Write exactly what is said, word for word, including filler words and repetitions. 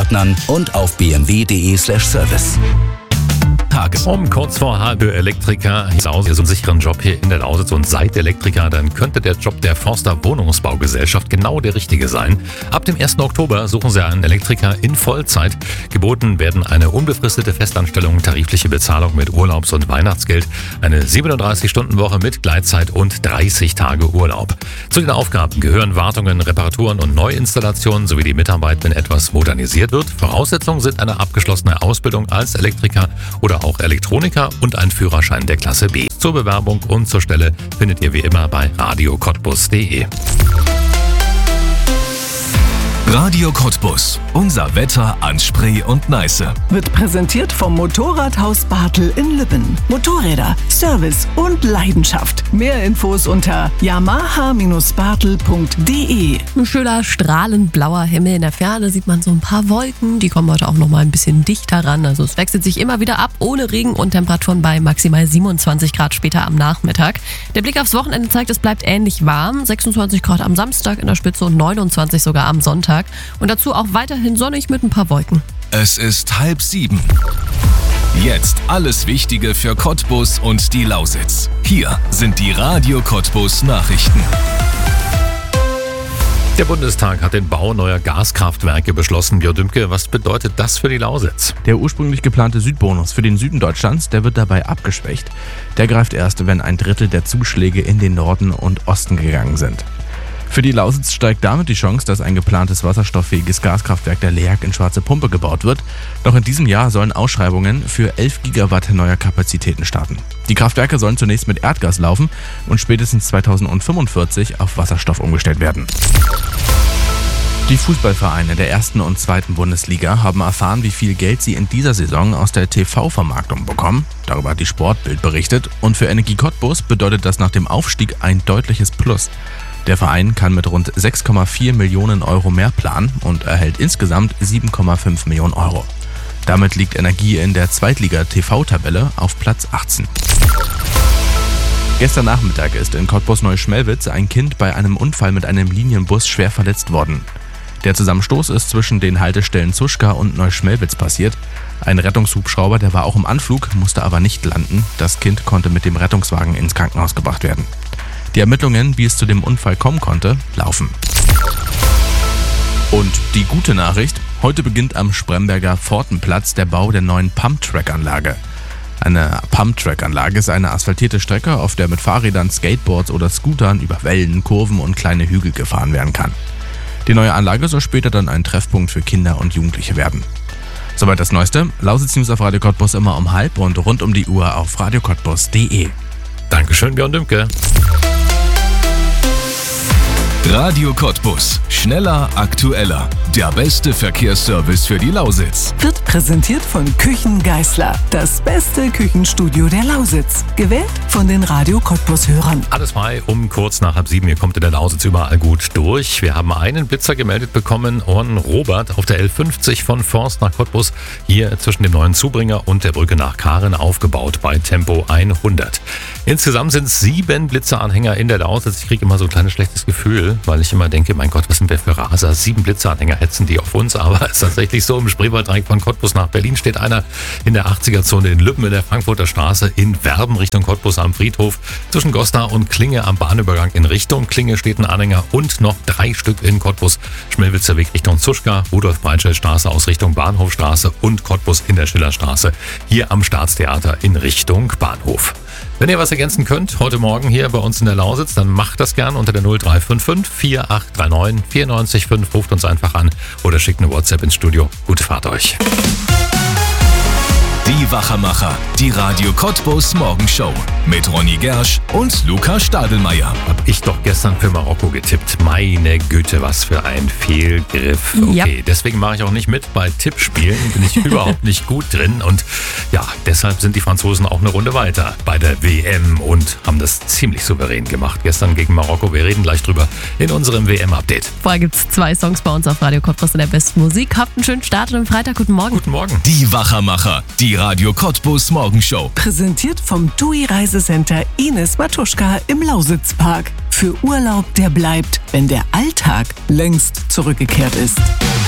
Partnern und auf b m w punkt d e slash service. Um kurz vor halb für Elektriker so einen sicheren Job hier in der Lausitz und seid Elektriker, dann könnte der Job der Forster Wohnungsbaugesellschaft genau der richtige sein. Ab dem ersten Oktober suchen sie einen Elektriker in Vollzeit. Geboten werden eine unbefristete Festanstellung, tarifliche Bezahlung mit Urlaubs- und Weihnachtsgeld, eine siebenunddreißig-Stunden-Woche mit Gleitzeit und dreißig Tage Urlaub. Zu den Aufgaben gehören Wartungen, Reparaturen und Neuinstallationen sowie die Mitarbeit, wenn etwas modernisiert wird. Voraussetzungen sind eine abgeschlossene Ausbildung als Elektriker oder auch Elektroniker und ein Führerschein der Klasse B. Zur Bewerbung und zur Stelle findet ihr wie immer bei radio cottbus punkt de. Radio Cottbus. Unser Wetter an Spree und Neiße. Wird präsentiert vom Motorradhaus Bartel in Lübben. Motorräder, Service und Leidenschaft. Mehr Infos unter yamaha Bindestrich bartel punkt de. Ein schöner strahlend blauer Himmel. In der Ferne sieht man so ein paar Wolken. Die kommen heute auch noch mal ein bisschen dichter ran. Also es wechselt sich immer wieder ab, ohne Regen und Temperaturen bei maximal siebenundzwanzig Grad später am Nachmittag. Der Blick aufs Wochenende zeigt, es bleibt ähnlich warm. sechsundzwanzig Grad am Samstag in der Spitze und neunundzwanzig sogar am Sonntag. Und dazu auch weiterhin sonnig mit ein paar Wolken. Es ist halb sieben. Jetzt alles Wichtige für Cottbus und die Lausitz. Hier sind die Radio Cottbus Nachrichten. Der Bundestag hat den Bau neuer Gaskraftwerke beschlossen. Björn Dümke, was bedeutet das für die Lausitz? Der ursprünglich geplante Südbonus für den Süden Deutschlands, der wird dabei abgeschwächt. Der greift erst, wenn ein Drittel der Zuschläge in den Norden und Osten gegangen sind. Für die Lausitz steigt damit die Chance, dass ein geplantes wasserstofffähiges Gaskraftwerk der L E A G in Schwarze Pumpe gebaut wird. Noch in diesem Jahr sollen Ausschreibungen für elf Gigawatt neuer Kapazitäten starten. Die Kraftwerke sollen zunächst mit Erdgas laufen und spätestens zweitausendfünfundvierzig auf Wasserstoff umgestellt werden. Die Fußballvereine der ersten und zweiten Bundesliga haben erfahren, wie viel Geld sie in dieser Saison aus der T V-Vermarktung bekommen. Darüber hat die Sportbild berichtet. Und für Energie Cottbus bedeutet das nach dem Aufstieg ein deutliches Plus. Der Verein kann mit rund sechs Komma vier Millionen Euro mehr planen und erhält insgesamt sieben Komma fünf Millionen Euro. Damit liegt Energie in der Zweitliga-T V-Tabelle auf Platz achtzehn. Gestern Nachmittag ist in Cottbus-Neuschmelwitz ein Kind bei einem Unfall mit einem Linienbus schwer verletzt worden. Der Zusammenstoß ist zwischen den Haltestellen Zuschka und Neuschmelwitz passiert. Ein Rettungshubschrauber, der war auch im Anflug, musste aber nicht landen. Das Kind konnte mit dem Rettungswagen ins Krankenhaus gebracht werden. Die Ermittlungen, wie es zu dem Unfall kommen konnte, laufen. Und die gute Nachricht: Heute beginnt am Spremberger Pfortenplatz der Bau der neuen Pumptrack-Anlage. Eine Pumptrack-Anlage ist eine asphaltierte Strecke, auf der mit Fahrrädern, Skateboards oder Scootern über Wellen, Kurven und kleine Hügel gefahren werden kann. Die neue Anlage soll später dann ein Treffpunkt für Kinder und Jugendliche werden. Soweit das Neueste. Lausitz News auf Radio Cottbus immer um halb und rund um die Uhr auf radio cottbus punkt de. Dankeschön, Björn Dümke. Radio Cottbus. Schneller, aktueller. Der beste Verkehrsservice für die Lausitz. Wird präsentiert von Küchen Geißler. Das beste Küchenstudio der Lausitz. Gewählt von den Radio Cottbus-Hörern. Alles frei um kurz nach halb sieben. Ihr kommt in der Lausitz überall gut durch. Wir haben einen Blitzer gemeldet bekommen und Robert auf der L fünfzig von Forst nach Cottbus, hier zwischen dem neuen Zubringer und der Brücke nach Karen aufgebaut bei Tempo hundert. Insgesamt sind es sieben Blitzeranhänger in der Lausitz. Ich kriege immer so ein kleines schlechtes Gefühl, weil ich immer denke, mein Gott, was sind wir für Raser? Sieben Blitzeranhänger hetzen die auf uns, aber es ist tatsächlich so, im Spreewalddreieck von Cottbus nach Berlin steht einer, in der achtziger-Zone in Lübben in der Frankfurter Straße, in Werben Richtung Cottbus am Friedhof, zwischen Goslar und Klinge am Bahnübergang in Richtung Klinge steht ein Anhänger und noch drei Stück in Cottbus, Schmelwitzer Weg Richtung Zuschka, Rudolf-Breitscheid-Straße aus Richtung Bahnhofstraße und Cottbus in der Schillerstraße, hier am Staatstheater in Richtung Bahnhof. Wenn ihr was ergänzen könnt, heute Morgen hier bei uns in der Lausitz, dann macht das gern unter der null drei fünf fünf vier acht drei neun vier neun fünf. Ruft uns einfach an oder schickt eine WhatsApp ins Studio. Gute Fahrt euch. Die Wachermacher, die Radio Cottbus Morgenshow mit Ronny Gersch und Luca Stadelmeier. Hab ich doch gestern für Marokko getippt. Meine Güte, was für ein Fehlgriff. Okay, Ja. deswegen mache ich auch nicht mit bei Tippspielen. Bin ich überhaupt nicht gut drin. Und ja, deshalb sind die Franzosen auch eine Runde weiter bei der W M und haben das ziemlich souverän gemacht. Gestern gegen Marokko. Wir reden gleich drüber in unserem W M-Update. Vorher gibt es zwei Songs bei uns auf Radio Cottbus in der besten Musik. Habt einen schönen Start und am Freitag. Guten Morgen. Guten Morgen. Die Wachermacher, die Radio Cottbus Morgenshow. Präsentiert vom T U I Reisecenter Ines Matuschka im Lausitzpark. Für Urlaub, der bleibt, wenn der Alltag längst zurückgekehrt ist.